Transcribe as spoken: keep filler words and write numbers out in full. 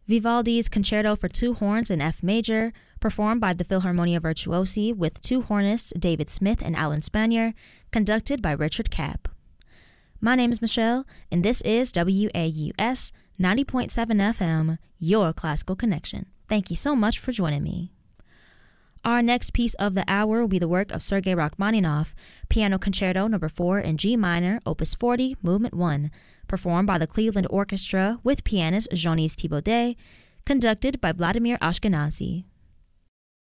Vivaldi's Concerto for Two Horns in F Major, performed by the Philharmonia Virtuosi with two hornists David Smith and Alan Spanier, conducted by Richard Kapp. My name is Michelle, and this is W A U S ninety point seven F M, your classical connection. Thank you so much for joining me. Our next piece of the hour will be the work of Sergei Rachmaninoff, Piano Concerto Number four in G minor, Opus forty, Movement one, performed by the Cleveland Orchestra with pianist Jean-Yves Thibaudet, conducted by Vladimir Ashkenazy.